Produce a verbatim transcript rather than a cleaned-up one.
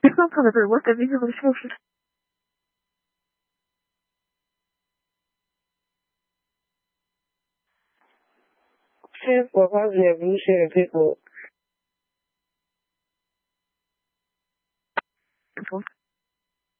上看的字，我根本就不认识。 Since what causes the evolution in people?